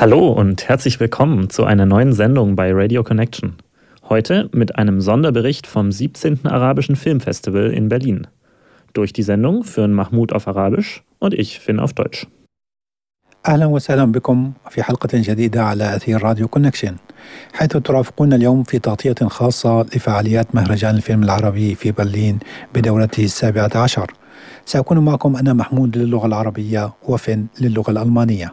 Hallo und herzlich willkommen zu einer neuen Sendung bei Radio Connection. Heute mit einem Sonderbericht vom 17. Arabischen Filmfestival in Berlin. Durch die Sendung führen Mahmoud auf Arabisch und ich, Finn, auf Deutsch. أهلا وسهلا بكم في حلقة جديدة على أثير راديو كونكشن، حيث ترافقون اليوم في تغطية خاصة لفعاليات مهرجان الفيلم العربي في برلين بدورته 17. سأكون معكم أنا محمود للغة العربية وفن للغة الألمانية.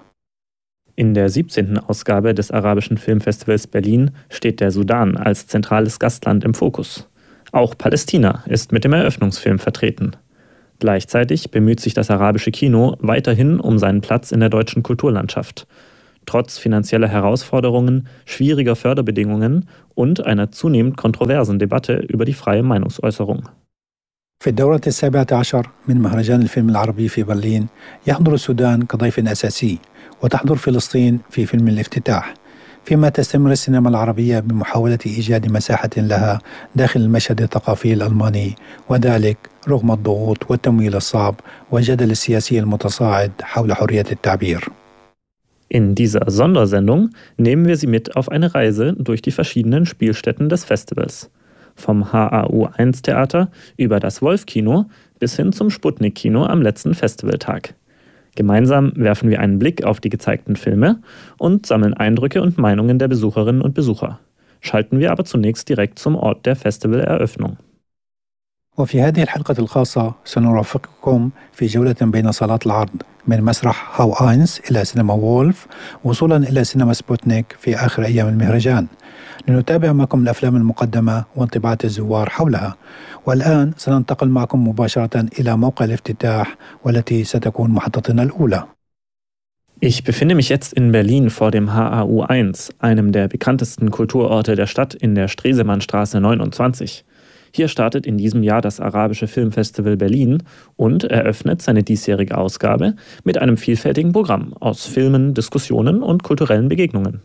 In der 17. Ausgabe des Arabischen Filmfestivals Berlin steht der Sudan als zentrales Gastland im Fokus. Auch Palästina ist mit dem Eröffnungsfilm vertreten. Gleichzeitig bemüht sich das arabische Kino weiterhin um seinen Platz in der deutschen Kulturlandschaft. Trotz finanzieller Herausforderungen, schwieriger Förderbedingungen und einer zunehmend kontroversen Debatte über die freie Meinungsäußerung. في الدورة 17 من مهرجان الفيلم العربي في برلين يحضر السودان كضيف أساسي، وتحضر فلسطين في فيلم الافتتاح، فيما تستمر السينما العربية بمحاولة إيجاد مساحة لها داخل المشهد الثقافي الألماني، وذلك رغم الضغوط والتمويل الصعب والجدل السياسي المتصاعد حول حرية التعبير. In dieser Sondersendung nehmen wir Sie mit auf eine Reise durch die verschiedenen Spielstätten des Festivals. Vom HAU1-Theater über das Wolf-Kino bis hin zum Sputnik-Kino am letzten Festivaltag. Gemeinsam werfen wir einen Blick auf die gezeigten Filme und sammeln Eindrücke und Meinungen der Besucherinnen und Besucher. Schalten wir aber zunächst direkt zum Ort der Festivaleröffnung. وفي هذه الحلقة الخاصة سنرافقكم في جولة بين صالات العرض من مسرح هاو آينز إلى سينما وولف وصولا إلى سينما سبوتنيك في آخر أيام المهرجان، لنتابع معكم الأفلام المقدمة وانطباعات الزوار حولها. والآن سننتقل معكم مباشرة إلى موقع الافتتاح والتي ستكون محطتنا الأولى. Ich befinde mich jetzt in Berlin vor dem HAU1, einem der bekanntesten Kulturorte der Stadt in der Stresemannstraße 29. Hier startet in diesem Jahr das Arabische Filmfestival Berlin und eröffnet seine diesjährige Ausgabe mit einem vielfältigen Programm aus Filmen, Diskussionen und kulturellen Begegnungen.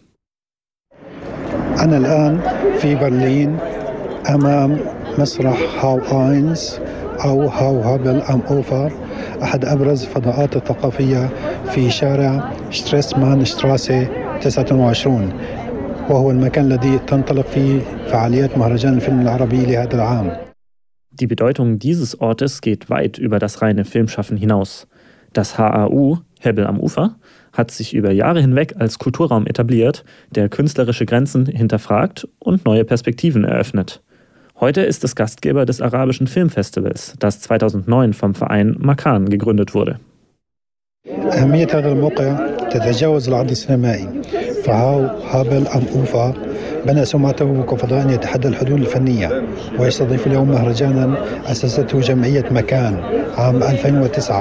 أنا الآن في برلين أمام مسرح هاو آينز أو هاو هابل أم أوفر، أحد أبرز الفضاءات الثقافية في شارع شتريسمان شتراسي 29، وهو المكان الذي تنطلق فيه فعاليات مهرجان الفيلم العربي لهذا العام. Die Bedeutung dieses Ortes geht weit über das reine Filmschaffen hinaus. Das HAU, Hebbel am Ufer, hat sich über Jahre hinweg als Kulturraum etabliert, der künstlerische Grenzen hinterfragt und neue Perspektiven eröffnet. Heute ist es Gastgeber des Arabischen Filmfestivals, das 2009 vom Verein Makan gegründet wurde. أهمية هذا الموقع تتجاوز العرض السينمائي، فهاو هابل أم أوفا بنى سمعته كفضاء يتحدى الحدود الفنية، ويستضيف اليوم مهرجانا أسسته جمعية مكان عام 2009.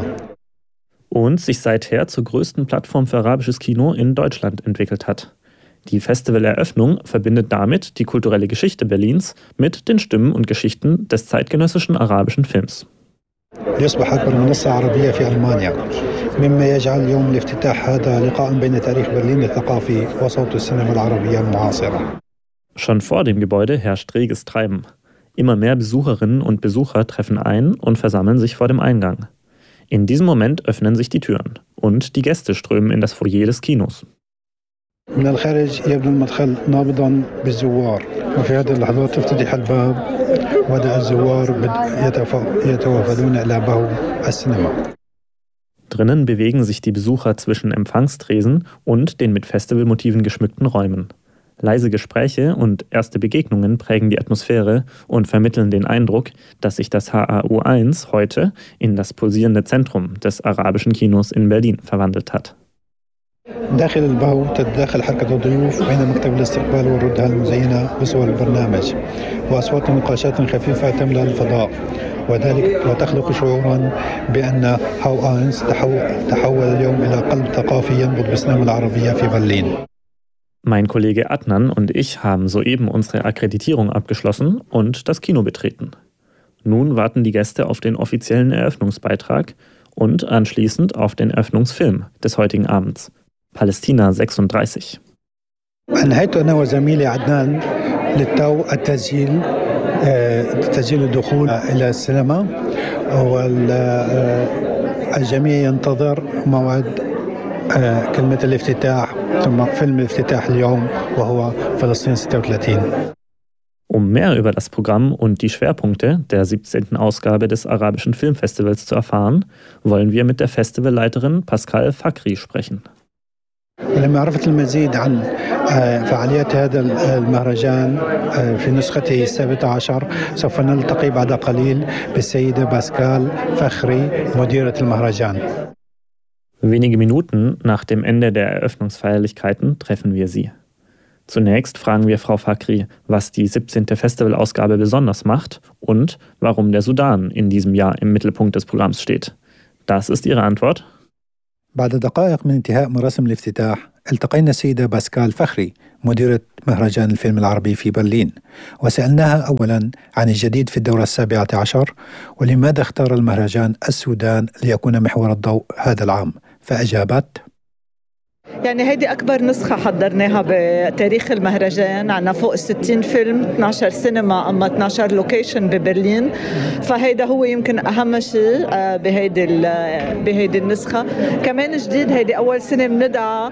Und sich seither zur größten Plattform für arabisches Kino in Deutschland entwickelt hat. Die Festivaleröffnung verbindet damit die kulturelle Geschichte Berlins mit den Stimmen und Geschichten des zeitgenössischen arabischen Films. يصبح أكبر منصة عربية في ألمانيا، مما يجعل يوم الافتتاح هذا لقاء بين تاريخ برلين الثقافي وصوت السينما العربية المعاصرة. Schon vor dem Gebäude herrscht reges Treiben. Immer mehr Besucherinnen und Besucher treffen ein und versammeln sich vor dem Eingang. In diesem Moment öffnen sich die Türen und die Gäste strömen in das Foyer des Kinos. من الخارج يبدو المدخل نابضا بالزوار، وفي هذه اللحظات تفتتح الباب وبدأ الزوار يتوافدون إلى باب السينما. Drinnen bewegen sich die Besucher zwischen Empfangstresen und den mit Festivalmotiven geschmückten Räumen. Leise Gespräche und erste Begegnungen prägen die Atmosphäre und vermitteln den Eindruck, dass sich das HAU1 heute in das pulsierende Zentrum des arabischen Kinos in Berlin verwandelt hat. داخل الباو تتداخل حركة الضيوف بين مكتب الاستقبال والردة المزينة بصور البرنامج، وأصوات نقاشات خفيفة تملأ الفضاء، وذلك وتخلق شعورا بأن هاو آينز تحول اليوم إلى قلب ثقافي ينبض بالسينما العربية في برلين. Mein Kollege Adnan und ich haben soeben unsere Akkreditierung abgeschlossen und das Kino betreten. Nun warten die Gäste auf den offiziellen Eröffnungsbeitrag und anschließend auf den Eröffnungsfilm des heutigen Abends, Palästina 36. أنهيت أنا وزميلي عدنان للتو التسجيل تسجيل الدخول إلى السينما، والجميع ينتظر موعد كلمة الافتتاح ثم فيلم الافتتاح اليوم وهو فلسطين 36. Um mehr über das Programm und die Schwerpunkte der 17. Ausgabe des Arabischen Filmfestivals zu erfahren, wollen wir mit der Festivalleiterin Pascal Fakhri sprechen. لما عرفت المزيد عن فعاليات هذا المهرجان في نسخته 17 سوف نلتقي بعد قليل بالسيدة باسكال فخري مديرة المهرجان. Wenige Minuten nach dem Ende der Eröffnungsfeierlichkeiten treffen wir sie. Zunächst fragen wir Frau Fakhri, was die 17. Festivalausgabe besonders macht und warum der Sudan in diesem Jahr im Mittelpunkt des Programms steht. Das ist ihre Antwort. بعد دقائق من انتهاء مراسم الافتتاح التقينا السيدة باسكال فخري مديرة مهرجان الفيلم العربي في برلين وسألناها أولا عن الجديد في الدورة 17 ولماذا اختار المهرجان السودان ليكون محور الضوء هذا العام فأجابت: يعني هيدي أكبر نسخة حضرناها بتاريخ المهرجان، عنا فوق 60 فيلم، 12 سينما أما 12 لوكيشن ببرلين، فهيدا هو يمكن أهم شيء بهيدي النسخة. كمان جديد هيدي أول سنة بندعى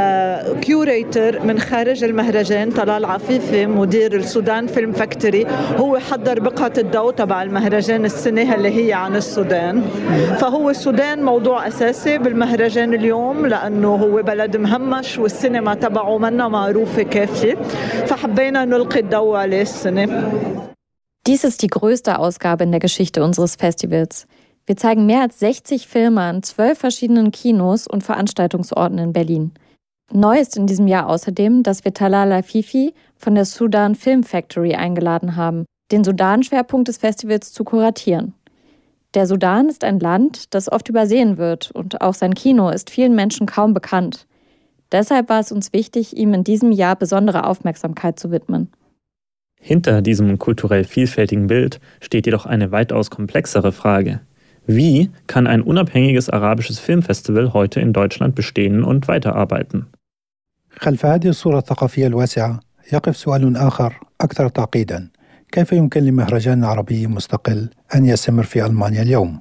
كيوريتر من خارج المهرجان، طلال عفيفي مدير السودان فيلم فاكتوري، هو حضر بقعة الضوء تبع المهرجان السنة اللي هي عن السودان، فهو السودان موضوع أساسي بالمهرجان اليوم لأنه هو بلد مهمش والسينما تبعه منا معروفة كافية فحبينا نلقي الضوء عليه السنة. Dies ist die größte Ausgabe in der Geschichte unseres Festivals. Wir zeigen mehr als 60 Filme an 12 verschiedenen Kinos und Veranstaltungsorten in Berlin. Neu ist in diesem Jahr außerdem, dass wir Talal Afifi von der Sudan Film Factory eingeladen haben, den Sudan-Schwerpunkt des Festivals zu kuratieren. Der Sudan ist ein Land, das oft übersehen wird und auch sein Kino ist vielen Menschen kaum bekannt. Deshalb war es uns wichtig, ihm in diesem Jahr besondere Aufmerksamkeit zu widmen. Hinter diesem kulturell vielfältigen Bild steht jedoch eine weitaus komplexere Frage. Wie kann ein unabhängiges arabisches Filmfestival heute in Deutschland bestehen und weiterarbeiten? خلف هذه الصورة الثقافية الواسعة يقف سؤال آخر أكثر تعقيداً. كيف يمكن لمهرجان عربي مستقل أن يستمر في ألمانيا اليوم؟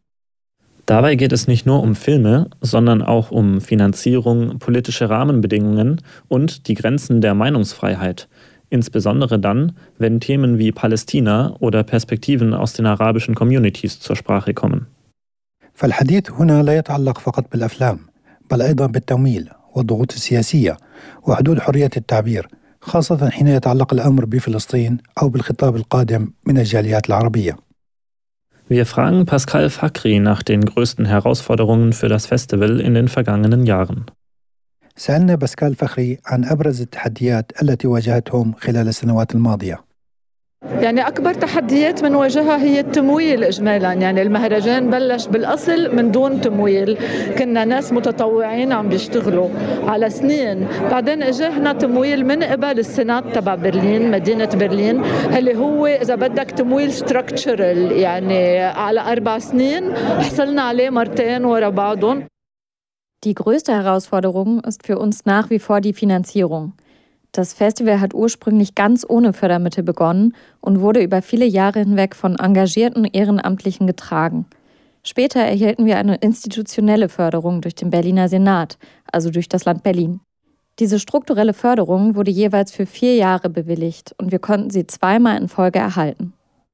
Dabei geht es nicht nur um Filme, sondern auch um Finanzierung, politische Rahmenbedingungen und die Grenzen der Meinungsfreiheit. Insbesondere dann, wenn Themen wie Palästina oder Perspektiven aus den arabischen Communities zur Sprache kommen. فالحديث هنا لا يتعلق فقط بالأفلام، بل أيضا بالتمويل والضغوط السياسية وحدود حرية التعبير، خاصة حين يتعلق الأمر بفلسطين أو بالخطاب القادم من الجاليات العربية. Wir fragen Pascal Fakhri nach den größten Herausforderungen für das Festival in den vergangenen Jahren. سألنا باسكال فخري عن أبرز التحديات التي واجهتهم خلال السنوات الماضية. يعني أكبر تحديات بنواجهها هي التمويل إجمالاً، يعني المهرجان بلش بالأصل من دون تمويل، كنا ناس متطوعين عم بيشتغلوا على سنين، بعدين اجانا تمويل من قبل السينات تبع برلين مدينة برلين اللي هو إذا بدك تمويل ستراكتشرال يعني على 4 سنين حصلنا عليه مرتين ورا بعضهم. Die größte Herausforderung ist für uns nach wie vor die Finanzierung. Das Festival hat ursprünglich ganz ohne Fördermittel begonnen und wurde über viele Jahre hinweg von engagierten Ehrenamtlichen getragen. Später erhielten wir eine institutionelle Förderung durch den Berliner Senat, also durch das Land Berlin. Diese strukturelle Förderung wurde jeweils für 4 Jahre bewilligt und wir konnten sie 2-mal in Folge erhalten.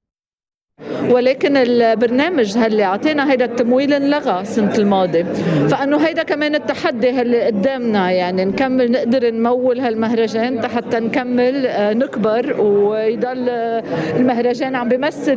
ولكن البرنامج اللي اعطينا هيدا التمويل انلغى السنه الماضيه فانه هيدا كمان التحدي اللي قدامنا يعني نكمل نقدر نمول هالمهرجان حتى نكمل نكبر ويضل المهرجان عم بيمثل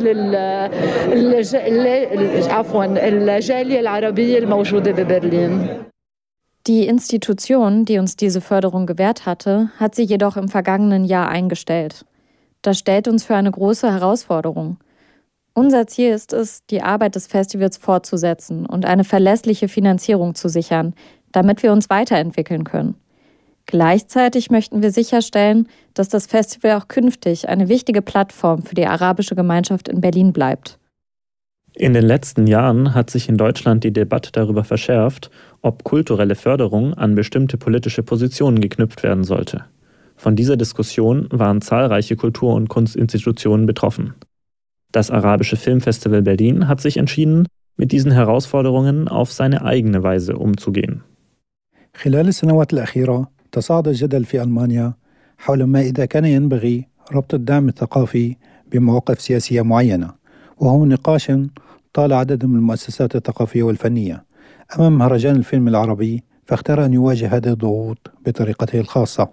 الجاليه العربيه الموجوده ببرلين. Die Institution, die uns diese Förderung gewährt hatte, hat sie jedoch im vergangenen Jahr eingestellt. Das stellt uns für eine große Herausforderung. Unser Ziel ist es, die Arbeit des Festivals fortzusetzen und eine verlässliche Finanzierung zu sichern, damit wir uns weiterentwickeln können. Gleichzeitig möchten wir sicherstellen, dass das Festival auch künftig eine wichtige Plattform für die arabische Gemeinschaft in Berlin bleibt. In den letzten Jahren hat sich in Deutschland die Debatte darüber verschärft, ob kulturelle Förderung an bestimmte politische Positionen geknüpft werden sollte. Von dieser Diskussion waren zahlreiche Kultur- und Kunstinstitutionen betroffen. Das Arabische Filmfestival Berlin hat sich entschieden, mit diesen Herausforderungen auf seine eigene Weise umzugehen. خلال السنوات الأخيرة تصاعد الجدل في ألمانيا حول ما إذا كان ينبغي ربط الدعم الثقافي بمواقف سياسية معينة، وهو نقاش طال عدد من المؤسسات الثقافية والفنية أمام مهرجان الفيلم العربي، فاختار أن يواجه هذه الضغوط بطريقته الخاصة.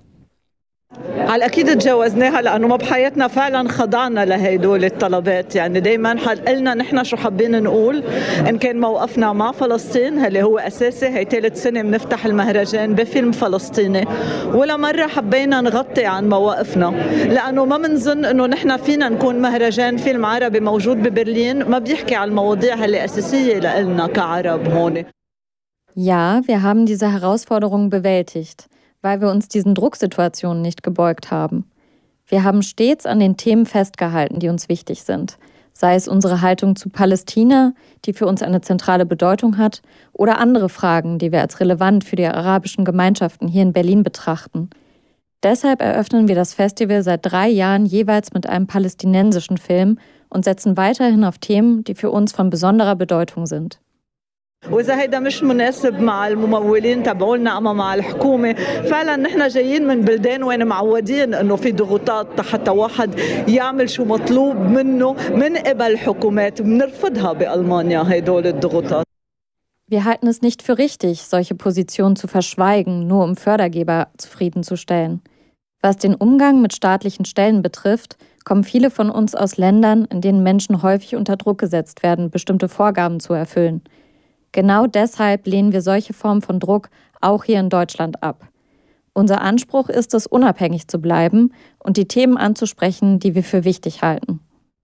على الأكيد تجاوزناها لأنه ما بحياتنا فعلا خضعنا لهيدول الطلبات. يعني دايما قلنا نحن شو حابين نقول، إن كان موقفنا مع فلسطين اللي هو أساسي، هي ثالث سنة بنفتح المهرجان بفيلم فلسطيني، ولا مرة حبينا نغطي عن مواقفنا، لأنه ما منظن إنه نحن فينا نكون مهرجان فيلم عربي موجود ببرلين ما بيحكي عن المواضيع اللي أساسية لنا كعرب هون. Ja, wir haben diese Herausforderung bewältigt, weil wir uns diesen Drucksituationen nicht gebeugt haben. Wir haben stets an den Themen festgehalten, die uns wichtig sind, sei es unsere Haltung zu Palästina, die für uns eine zentrale Bedeutung hat, oder andere Fragen, die wir als relevant für die arabischen Gemeinschaften hier in Berlin betrachten. Deshalb eröffnen wir das Festival seit 3 Jahren jeweils mit einem palästinensischen Film und setzen weiterhin auf Themen, die für uns von besonderer Bedeutung sind. وإذا هيدا مش مناسب مع الممولين تبعولنا أما مع الحكومة، فعلا نحن جايين من بلدان وين معودين إنه في ضغوطات حتى واحد يعمل شو مطلوب منه من قبل الحكومات، بنرفضها بألمانيا هيدول الضغوطات. Wir halten es nicht für richtig, solche Positionen zu verschweigen, nur um Fördergeber zufriedenzustellen. Was den Umgang mit staatlichen Stellen betrifft, kommen viele von uns aus Ländern, in denen Menschen häufig unter Druck gesetzt werden, bestimmte Vorgaben zu erfüllen. Genau deshalb lehnen wir solche Formen von Druck auch hier in Deutschland ab. Unser Anspruch ist es, unabhängig zu bleiben und die Themen anzusprechen, die wir für wichtig halten.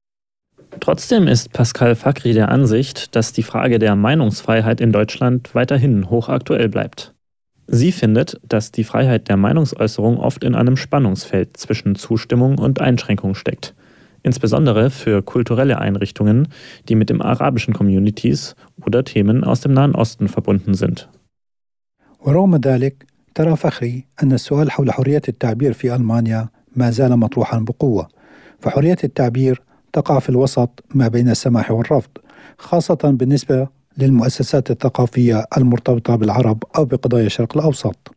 Trotzdem ist Pascal Fakri der Ansicht, dass die Frage der Meinungsfreiheit in Deutschland weiterhin hochaktuell bleibt. Sie findet, dass die Freiheit der Meinungsäußerung oft in einem Spannungsfeld zwischen Zustimmung und Einschränkung steckt. Insbesondere für kulturelle Einrichtungen, die mit den arabischen Communities oder Themen aus dem Nahen Osten verbunden sind. ورغم ذلك ترى فخري أن السؤال حول حرية التعبير في ألمانيا ما زال مطروحا بقوة، فحرية التعبير تقع في الوسط ما بين السماح والرفض، خاصة بالنسبة للمؤسسات الثقافية المرتبطة بالعرب أو بقضايا الشرق الأوسط.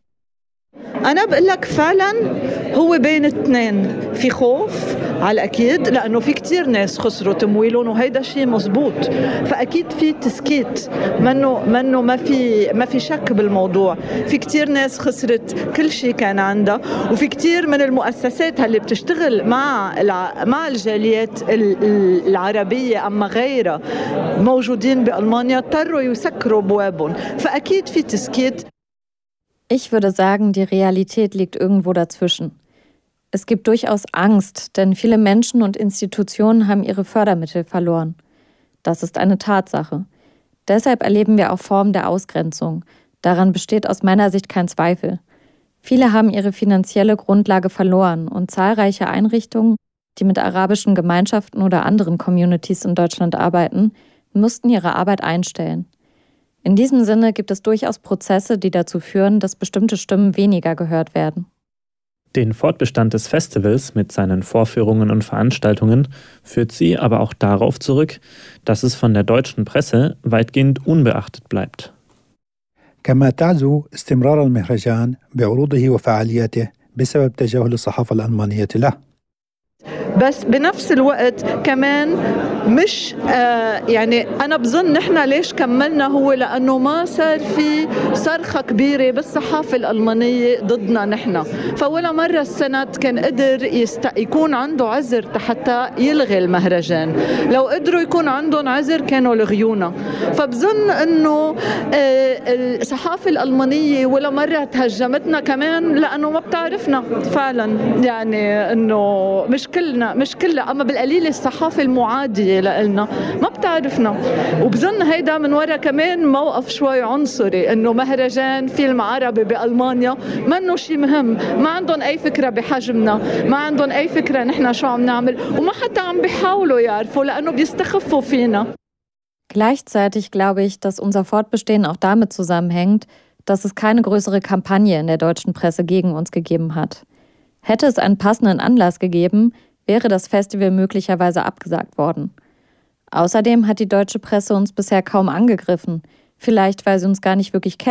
أنا بقول لك فعلا هو بين الاثنين، في خوف على الأكيد لأنه في كتير ناس خسروا تمويلهم وهيدا شيء مزبوط، فأكيد في تسكيت، منه ما في شك بالموضوع. في كتير ناس خسرت كل شيء كان عندها، وفي كتير من المؤسسات اللي بتشتغل مع الجاليات العربية أما غيرها موجودين بألمانيا اضطروا يسكروا بوابهم، فأكيد في تسكيت. Ich würde sagen, die Realität liegt irgendwo dazwischen. Es gibt durchaus Angst, denn viele Menschen und Institutionen haben ihre Fördermittel verloren. Das ist eine Tatsache. Deshalb erleben wir auch Formen der Ausgrenzung. Daran besteht aus meiner Sicht kein Zweifel. Viele haben ihre finanzielle Grundlage verloren und zahlreiche Einrichtungen, die mit arabischen Gemeinschaften oder anderen Communities in Deutschland arbeiten, mussten ihre Arbeit einstellen. In diesem Sinne gibt es durchaus Prozesse, die dazu führen, dass bestimmte Stimmen weniger gehört werden. Den Fortbestand des Festivals mit seinen Vorführungen und Veranstaltungen führt sie aber auch darauf zurück, dass es von der deutschen Presse weitgehend unbeachtet bleibt. كما تعزو استمرار المهرجان بعروضه وفعالياته بسبب تجاهل الصحافة الألمانية له. بس بنفس الوقت كمان مش يعني أنا بظن نحن ليش كملنا هو لأنه ما صار في صرخة كبيرة بالصحافة الألمانية ضدنا نحن، فولا مرة السنت كان قدر يكون عنده عذر حتى يلغي المهرجان. لو قدروا يكون عندهم عذر كانوا لغيونا، فبظن إنه الصحافة الألمانية ولا مرة تهجمتنا كمان لأنه ما بتعرفنا فعلا، يعني إنه مش كلنا أما بالقليل الصحافة المعادية لنا ما بتعرفنا. وبظن هيدا من وراء كمان موقف شوي عنصري، إنه مهرجان فيلم عربي بألمانيا منه شيء مهم، ما عندهم أي فكرة بحجمنا، ما عندهم أي فكرة نحن شو عم نعمل، وما حتى عم بيحاولوا يعرفوا لأنه بيستخفوا فينا. Gleichzeitig glaube ich, dass unser Fortbestehen auch damit zusammenhängt, dass es keine größere Kampagne in der deutschen Presse gegen uns gegeben hat. Hätte es einen passenden Anlass gegeben, wäre das Festival möglicherweise abgesagt worden. Außerdem hat die deutsche Presse uns bisher kaum angegriffen, vielleicht weil sie uns gar nicht wirklich kennt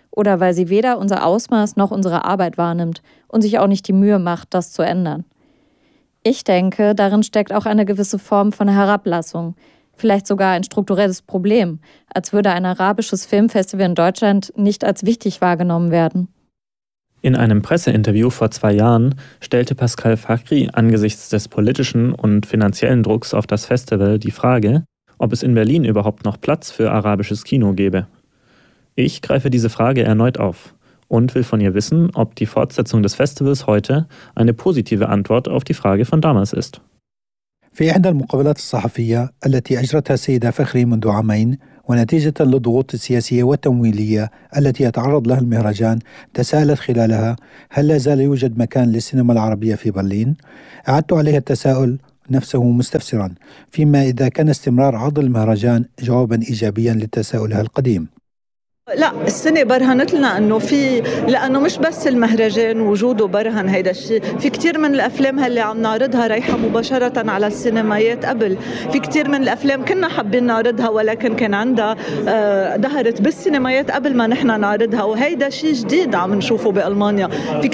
oder weil sie weder unser Ausmaß noch unsere Arbeit wahrnimmt und sich auch nicht die Mühe macht, das zu ändern. Ich denke, darin steckt auch eine gewisse Form von Herablassung, vielleicht sogar ein strukturelles Problem, als würde ein arabisches Filmfestival in Deutschland nicht als wichtig wahrgenommen werden. In einem Presseinterview vor 2 Jahren stellte Pascal Fakhri angesichts des politischen und finanziellen Drucks auf das Festival die Frage, ob es in Berlin überhaupt noch Platz für arabisches Kino gäbe. Ich greife diese Frage erneut auf und will von ihr wissen, ob die Fortsetzung des Festivals heute eine positive Antwort auf die Frage von damals ist. في إحدى المقابلات الصحفية التي أجرتها السيدة فخري منذ عامين ونتيجة للضغوط السياسية والتمويلية التي يتعرض لها المهرجان تساءلت خلالها هل لا زال يوجد مكان للسينما العربية في برلين؟ أعدت عليها التساؤل نفسه مستفسرا فيما إذا كان استمرار عرض المهرجان جوابا إيجابيا لتساؤلها القديم. لا، السنة برهنت لنا انه لانه مش بس المهرجان وجوده برهن هيدا الشيء، في كتير من الافلام اللي عم نعرضها رايحة مباشرة على السينمايات قبل، في كتير من الافلام كنا حابين نعرضها ولكن كان عندها ظهرت بالسينمايات قبل ما نحن نعرضها، وهيدا شيء جديد عم نشوفه بألمانيا.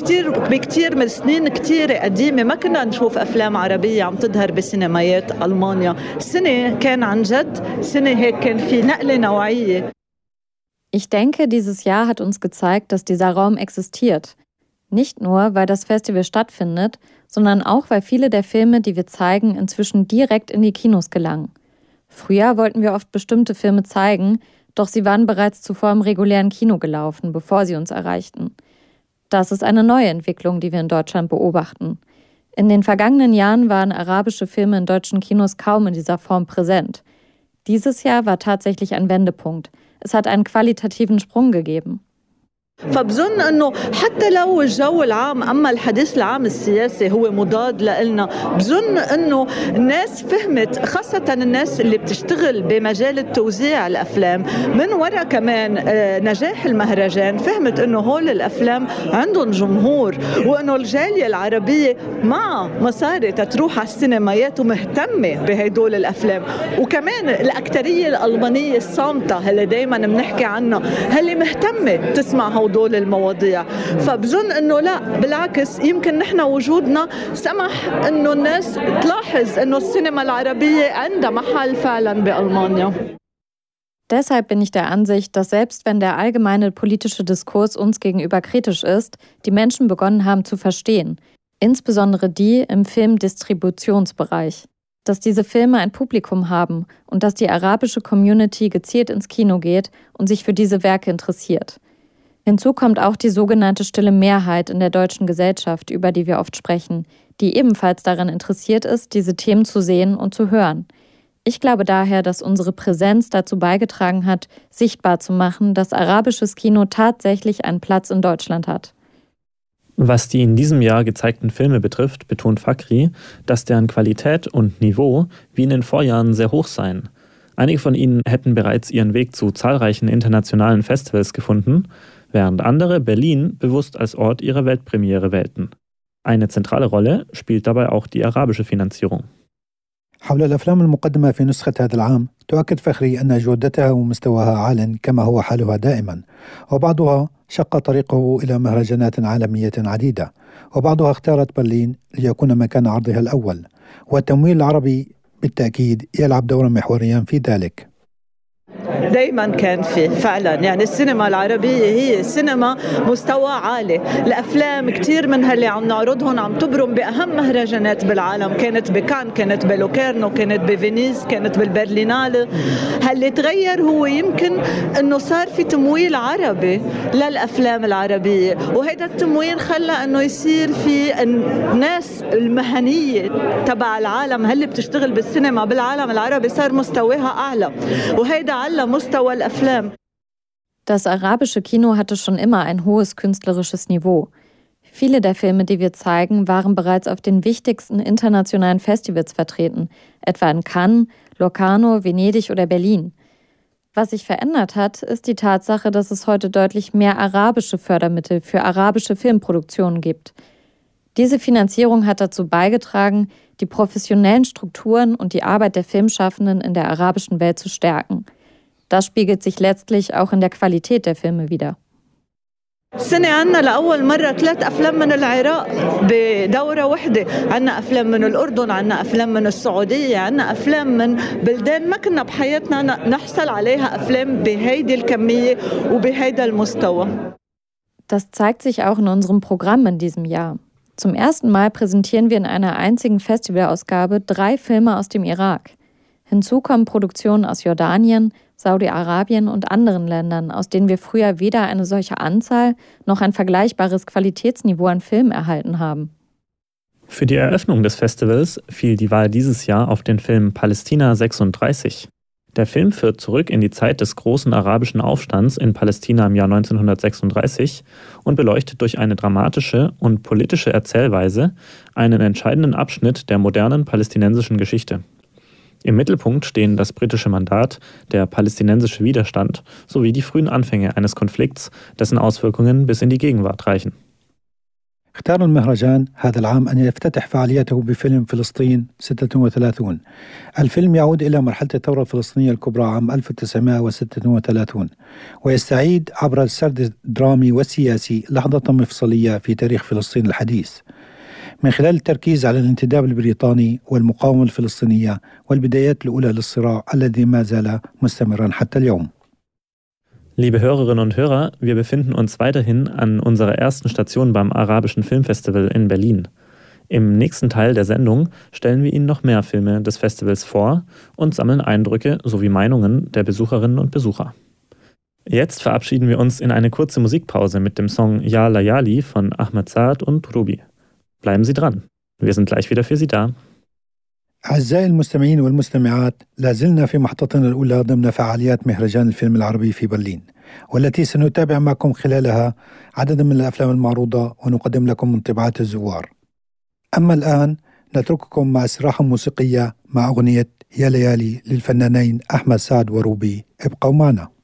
بكتير من سنين كتيرة قديمة ما كنا نشوف افلام عربية عم تظهر بسينمايات ألمانيا. السنة كان عن جد سنة هيك كان في نقلة نوعية. Ich denke, dieses Jahr hat uns gezeigt, dass dieser Raum existiert. Nicht nur, weil das Festival stattfindet, sondern auch, weil viele der Filme, die wir zeigen, inzwischen direkt in die Kinos gelangen. Früher wollten wir oft bestimmte Filme zeigen, doch sie waren bereits zuvor im regulären Kino gelaufen, bevor sie uns erreichten. Das ist eine neue Entwicklung, die wir in Deutschland beobachten. In den vergangenen Jahren waren arabische Filme in deutschen Kinos kaum in dieser Form präsent. Dieses Jahr war tatsächlich ein Wendepunkt. Es hat einen qualitativen Sprung gegeben. فبظن انه حتى لو الجو العام اما الحديث العام السياسي هو مضاد لنا، بظن انه الناس فهمت، خاصة الناس اللي بتشتغل بمجال توزيع الافلام من وراء كمان نجاح المهرجان، فهمت انه هول الافلام عندهم جمهور وانه الجالية العربية مع مصاري تروح على السينمايات ومهتمة بهدول الافلام، وكمان الاكترية الالمانية الصامتة اللي دايما بنحكي عنها اللي مهتمة تسمع هدول المواضيع. فبظن انه لا، بالعكس يمكن نحن وجودنا سمح انه الناس تلاحظ انه السينما العربية عندها محل فعلا بألمانيا. Deshalb bin ich der Ansicht, dass selbst wenn der allgemeine politische Diskurs uns gegenüber kritisch ist, die Menschen begonnen haben zu verstehen, insbesondere die im Filmdistributionsbereich, dass diese Filme ein Publikum haben und dass die arabische Community gezielt ins Kino geht und sich für diese Werke interessiert. Hinzu kommt auch die sogenannte stille Mehrheit in der deutschen Gesellschaft, über die wir oft sprechen, die ebenfalls daran interessiert ist, diese Themen zu sehen und zu hören. Ich glaube daher, dass unsere Präsenz dazu beigetragen hat, sichtbar zu machen, dass arabisches Kino tatsächlich einen Platz in Deutschland hat. Was die in diesem Jahr gezeigten Filme betrifft, betont Fakhri, dass deren Qualität und Niveau wie in den Vorjahren sehr hoch seien. Einige von ihnen hätten bereits ihren Weg zu zahlreichen internationalen Festivals gefunden, während andere Berlin bewusst als Ort ihrer Weltpremiere wählten. Eine zentrale Rolle spielt dabei auch die arabische Finanzierung. حول الأفلام المقدمة في نسخة هذا العام تؤكد فخري أن جودتها ومستواها عال كما هو حالها دائما، وبعضها شق طريقه إلى مهرجانات عالمية عديدة، وبعضها اختارت برلين ليكون مكان عرضها الأول، والتمويل العربي بالتأكيد يلعب دورا محوريا في ذلك. دايما كان في فعلا، يعني السينما العربية هي سينما مستوى عالي، الأفلام كتير منها اللي عم نعرضهم عم تبرم بأهم مهرجانات بالعالم، كانت بكان، كانت بلوكيرنو، كانت بفينيس، كانت بالبرلينالي. اللي تغير هو يمكن انه صار في تمويل عربي للأفلام العربية، وهذا التمويل خلى انه يصير في الناس المهنية تبع العالم اللي بتشتغل بالسينما بالعالم العربي صار مستواها أعلى، وهذا على مستوى الأفلام. Das arabische Kino hatte schon immer ein hohes künstlerisches Niveau. Viele der Filme, die wir zeigen, waren bereits auf den wichtigsten internationalen Festivals vertreten, etwa in Cannes, Locarno, Venedig oder Berlin. Was sich verändert hat, ist die Tatsache, dass es heute deutlich mehr arabische Fördermittel für arabische Filmproduktionen gibt. Diese Finanzierung hat dazu beigetragen, die professionellen Strukturen und die Arbeit der Filmschaffenden in der arabischen Welt zu stärken. Das spiegelt sich letztlich auch in der Qualität der Filme wider. السنة عنا لأول مرة 3 أفلام من العراق بدورة واحدة، عنا أفلام من الأردن، عنا أفلام من السعودية، عنا أفلام من بلدان ما كنا بحياتنا نحصل عليها أفلام بهيدي الكمية وبهيدا المستوى. Das zeigt sich auch in unserem Programm in diesem Jahr. Zum ersten Mal präsentieren wir in einer einzigen Festivalausgabe 3 Filme aus dem Irak. Hinzu kommen Produktionen aus Jordanien, Saudi-Arabien und anderen Ländern, aus denen wir früher weder eine solche Anzahl noch ein vergleichbares Qualitätsniveau an Filmen erhalten haben. Für die Eröffnung des Festivals fiel die Wahl dieses Jahr auf den Film Palästina 36. Der Film führt zurück in die Zeit des großen arabischen Aufstands in Palästina im Jahr 1936 und beleuchtet durch eine dramatische und politische Erzählweise einen entscheidenden Abschnitt der modernen palästinensischen Geschichte. Im Mittelpunkt stehen das britische Mandat, der palästinensische Widerstand sowie die frühen Anfänge eines Konflikts, dessen Auswirkungen bis in die Gegenwart reichen. اختار المهرجان هذا العام أن يفتتح فعاليته بفيلم فلسطين 36. الفيلم يعود إلى مرحلة الثورة الفلسطينية الكبرى عام 1936 ويستعيد عبر السرد الدرامي والسياسي لحظة مفصلية في تاريخ فلسطين الحديث من خلال التركيز على الانتداب البريطاني والمقاومة الفلسطينية والبدايات الأولى للصراع الذي ما زال مستمرا حتى اليوم. Liebe Hörerinnen und Hörer, wir befinden uns weiterhin an unserer ersten Station beim Arabischen Filmfestival in Berlin. Im nächsten Teil der Sendung stellen wir Ihnen noch mehr Filme des Festivals vor und sammeln Eindrücke sowie Meinungen der Besucherinnen und Besucher. Jetzt verabschieden wir uns in eine kurze Musikpause mit dem Song Ya Layali von Ahmed Saad und Ruby. Bleiben Sie dran, wir sind gleich wieder für Sie da. أعزائي المستمعين والمستمعات، لازلنا في محطتنا الأولى ضمن فعاليات مهرجان الفيلم العربي في برلين، والتي سنتابع معكم خلالها عددا من الأفلام المعروضة ونقدم لكم انطباعات الزوار. أما الآن نترككم مع استراحة موسيقية مع أغنية يا ليالي للفنانين أحمد سعد وروبي. ابقوا معنا.